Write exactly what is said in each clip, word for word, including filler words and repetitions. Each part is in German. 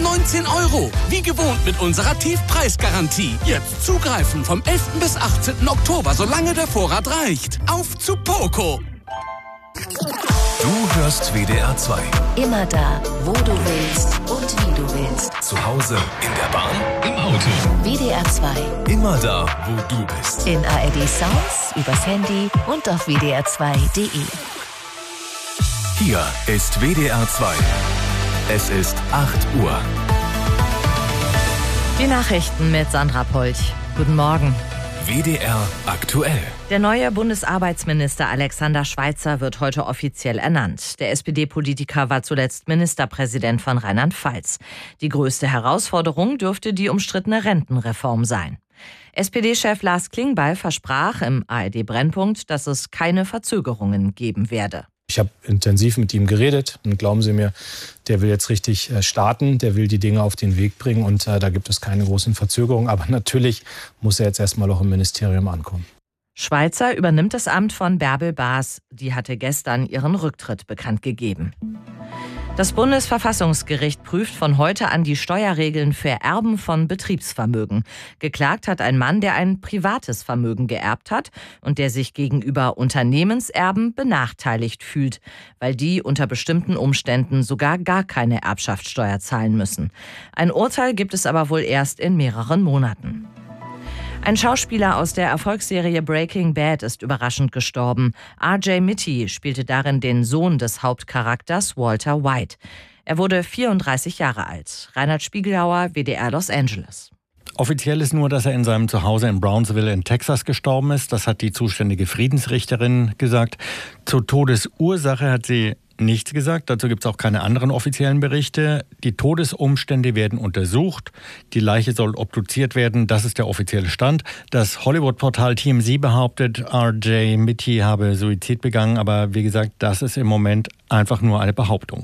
neunzehn Euro. Wie gewohnt mit unserer Tiefpreisgarantie. Jetzt zugreifen vom elften bis achtzehnten Oktober, solange der Vorrat reicht. Auf zu Poco. Du hörst W D R zwei. Immer da, wo du willst und wie du willst. Zu Hause, in der Bahn, im Auto. W D R zwei. Immer da, wo du bist. In A R D Sounds, übers Handy und auf w d r zwei punkt d e. Hier ist W D R zwei. Es ist acht Uhr. Die Nachrichten mit Sandra Polch. Guten Morgen. W D R aktuell. Der neue Bundesarbeitsminister Alexander Schweitzer wird heute offiziell ernannt. Der S P D-Politiker war zuletzt Ministerpräsident von Rheinland-Pfalz. Die größte Herausforderung dürfte die umstrittene Rentenreform sein. S P D-Chef Lars Klingbeil versprach im A R D-Brennpunkt, dass es keine Verzögerungen geben werde. Ich habe intensiv mit ihm geredet und glauben Sie mir, der will jetzt richtig starten, der will die Dinge auf den Weg bringen und äh, da gibt es keine großen Verzögerungen. Aber natürlich muss er jetzt erstmal auch im Ministerium ankommen. Schweitzer übernimmt das Amt von Bärbel Baas. Die hatte gestern ihren Rücktritt bekannt gegeben. Das Bundesverfassungsgericht prüft von heute an die Steuerregeln für Erben von Betriebsvermögen. Geklagt hat ein Mann, der ein privates Vermögen geerbt hat und der sich gegenüber Unternehmenserben benachteiligt fühlt, weil die unter bestimmten Umständen sogar gar keine Erbschaftssteuer zahlen müssen. Ein Urteil gibt es aber wohl erst in mehreren Monaten. Ein Schauspieler aus der Erfolgsserie Breaking Bad ist überraschend gestorben. R J Mitte spielte darin den Sohn des Hauptcharakters Walter White. Er wurde vierunddreißig Jahre alt. Reinhard Spiegelhauer, W D R Los Angeles. Offiziell ist nur, dass er in seinem Zuhause in Brownsville in Texas gestorben ist. Das hat die zuständige Friedensrichterin gesagt. Zur Todesursache hat sie nichts gesagt. Dazu gibt es auch keine anderen offiziellen Berichte. Die Todesumstände werden untersucht. Die Leiche soll obduziert werden. Das ist der offizielle Stand. Das Hollywood-Portal T M Z behauptet, R J Mitte habe Suizid begangen. Aber wie gesagt, das ist im Moment einfach nur eine Behauptung.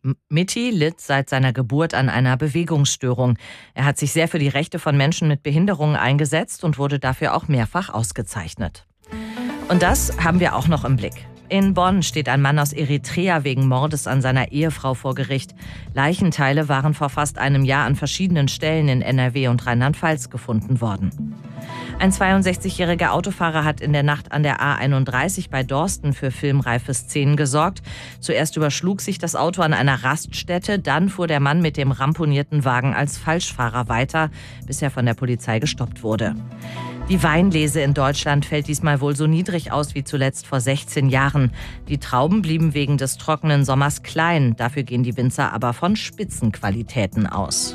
Mitte litt seit seiner Geburt an einer Bewegungsstörung. Er hat sich sehr für die Rechte von Menschen mit Behinderungen eingesetzt und wurde dafür auch mehrfach ausgezeichnet. Und das haben wir auch noch im Blick. In Bonn steht ein Mann aus Eritrea wegen Mordes an seiner Ehefrau vor Gericht. Leichenteile waren vor fast einem Jahr an verschiedenen Stellen in N R W und Rheinland-Pfalz gefunden worden. Ein zweiundsechzigjähriger Autofahrer hat in der Nacht an der A einunddreißig bei Dorsten für filmreife Szenen gesorgt. Zuerst überschlug sich das Auto an einer Raststätte, dann fuhr der Mann mit dem ramponierten Wagen als Falschfahrer weiter, bis er von der Polizei gestoppt wurde. Die Weinlese in Deutschland fällt diesmal wohl so niedrig aus wie zuletzt vor sechzehn Jahren. Die Trauben blieben wegen des trockenen Sommers klein. Dafür gehen die Winzer aber von Spitzenqualitäten aus.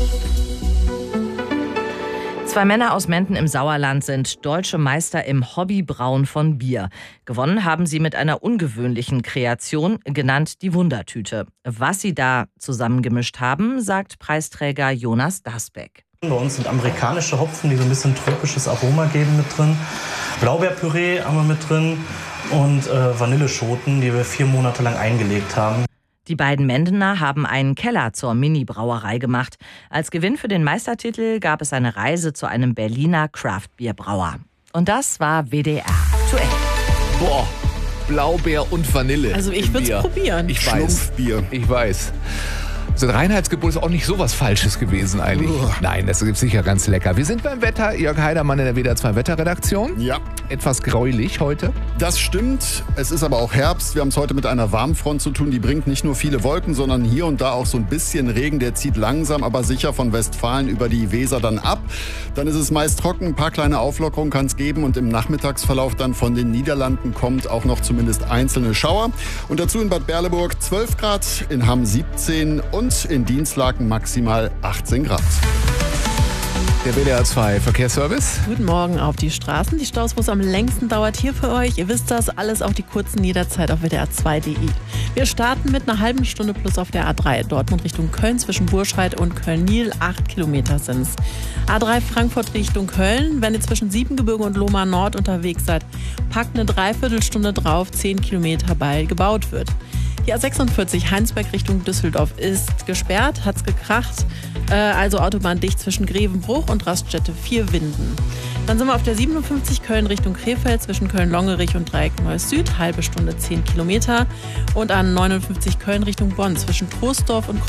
Zwei Männer aus Menden im Sauerland sind deutsche Meister im Hobbybrauen von Bier. Gewonnen haben sie mit einer ungewöhnlichen Kreation, genannt die Wundertüte. Was sie da zusammengemischt haben, sagt Preisträger Jonas Dasbeck. Bei uns sind amerikanische Hopfen, die so ein bisschen tropisches Aroma geben, mit drin. Blaubeerpüree haben wir mit drin und äh, Vanilleschoten, die wir vier Monate lang eingelegt haben. Die beiden Mendener haben einen Keller zur Mini-Brauerei gemacht. Als Gewinn für den Meistertitel gab es eine Reise zu einem Berliner Craft-Bier-Brauer. Und das war W D R aktuell. Boah, Blaubeer und Vanille. Also ich würde es probieren. Ich weiß. Schlumpfbier. Ich weiß. So ein Reinheitsgebot ist auch nicht so was Falsches gewesen eigentlich. Uah. Nein, das ist sicher ganz lecker. Wir sind beim Wetter. Jörg Heidermann in der W D R zwei Wetterredaktion. Ja. Etwas gräulich heute. Das stimmt. Es ist aber auch Herbst. Wir haben es heute mit einer Warmfront zu tun. Die bringt nicht nur viele Wolken, sondern hier und da auch so ein bisschen Regen. Der zieht langsam, aber sicher von Westfalen über die Weser dann ab. Dann ist es meist trocken. Ein paar kleine Auflockerungen kann es geben. Und im Nachmittagsverlauf dann von den Niederlanden kommt auch noch zumindest einzelne Schauer. Und dazu in Bad Berleburg zwölf Grad, in Hamm siebzehn und in Dienstlaken maximal achtzehn Grad. Der W D R zwei Verkehrsservice. Guten Morgen auf die Straßen. Die Staus, wo es am längsten dauert, hier für euch. Ihr wisst das, alles auf die kurzen jederzeit auf W D R zwei punkt de. Wir starten mit einer halben Stunde plus auf der A drei. Dortmund Richtung Köln zwischen Burscheid und Köln-Niel. Acht Kilometer sind's. A drei Frankfurt Richtung Köln. Wenn ihr zwischen Siebengebirge und Lohmar Nord unterwegs seid, packt eine Dreiviertelstunde drauf. Zehn Kilometer, weil gebaut wird. Die A sechsundvierzig Heinsberg Richtung Düsseldorf ist gesperrt, hat's gekracht. Äh, also Autobahn dicht zwischen Grevenbruch und Raststätte vier Winden. Dann sind wir auf der siebenundfünfzig Köln Richtung Krefeld zwischen Köln-Longerich und Dreieck Neues Süd. Halbe Stunde zehn Kilometer. Und an neunundfünfzig Köln Richtung Bonn zwischen Troisdorf und